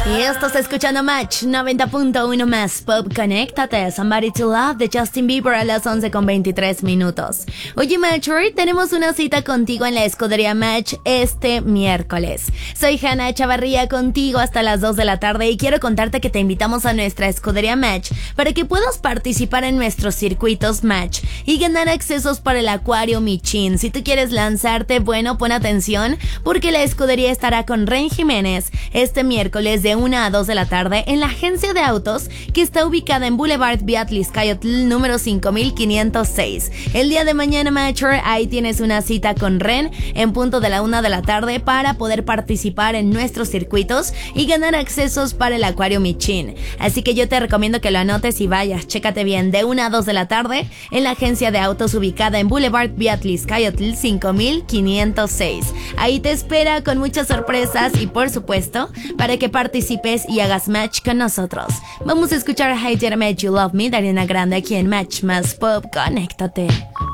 Y estás escuchando Match 90.1 más Pop. Conéctate, Somebody to Love de Justin Bieber a las 11:23. Oye Match, hoy tenemos una cita contigo en la escudería Match este miércoles. Soy Hannah Chavarría contigo hasta las 2 de la tarde y quiero contarte que te invitamos a nuestra escudería Match para que puedas participar en nuestros circuitos Match y ganar accesos para el Acuario Michin. Si tú quieres lanzarte, bueno, pon atención porque la escudería estará con Ren Jiménez este miércoles de 1 a 2 de la tarde en la agencia de autos que está ubicada en Boulevard Beatlizcayotl número 5506. El día de mañana, Matcher, ahí tienes una cita con Ren en punto de la 1 de la tarde para poder participar en nuestros circuitos y ganar accesos para el Acuario Michin. Así que yo te recomiendo que lo anotes y vayas, chécate bien, de 1 a 2 de la tarde en la agencia de autos ubicada en Boulevard Beatlizcayotl 5506. Ahí te espera con muchas sorpresas y por supuesto para que participes y hagas match con nosotros. Vamos a escuchar Hey Did I Make You Love Me de Ariana Grande aquí en Match más Pop. Conéctate.